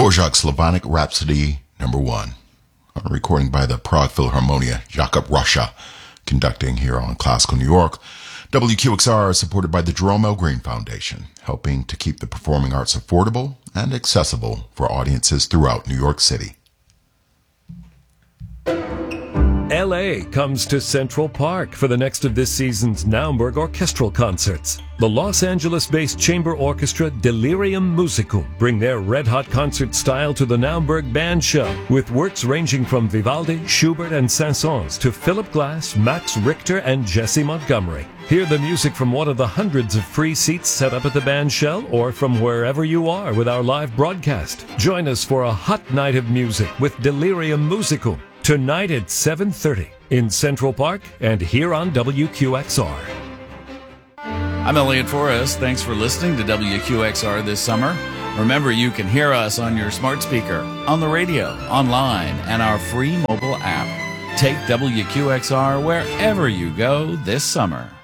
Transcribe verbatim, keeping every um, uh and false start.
Dvorak Slavonic Rhapsody number one, a recording by the Prague Philharmonia, Jakub Rasha, conducting here on Classical New York. W Q X R is supported by the Jerome L. Green Foundation, helping to keep the performing arts affordable and accessible for audiences throughout New York City. L A comes to Central Park for the next of this season's Naumburg Orchestral Concerts. The Los Angeles-based chamber orchestra Delirium Musicum bring their red-hot concert style to the Naumburg Band Show, with works ranging from Vivaldi, Schubert, and Saint-Saëns to Philip Glass, Max Richter, and Jesse Montgomery. Hear the music from one of the hundreds of free seats set up at the band shell or from wherever you are with our live broadcast. Join us for a hot night of music with Delirium Musicum tonight at seven thirty in Central Park and here on W Q X R. I'm Elliot Forrest. Thanks for listening to W Q X R this summer. Remember, you can hear us on your smart speaker, on the radio, online, and our free mobile app. Take W Q X R wherever you go this summer.